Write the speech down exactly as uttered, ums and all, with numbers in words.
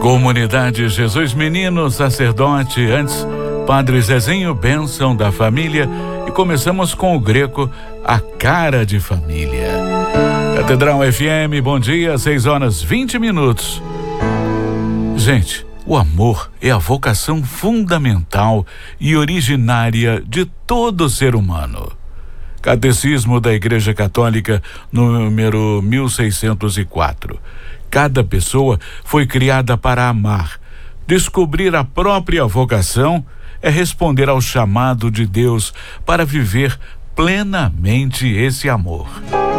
Comunidade Jesus Menino, sacerdote, antes Padre Zezinho, bênção da família, e começamos com o Greco, a cara de família. Catedral F M, bom dia, seis horas vinte minutos. Gente, o amor é a vocação fundamental e originária de todo ser humano. Catecismo da Igreja Católica, número mil seiscentos e quatro. Cada pessoa foi criada para amar. Descobrir a própria vocação é responder ao chamado de Deus para viver plenamente esse amor.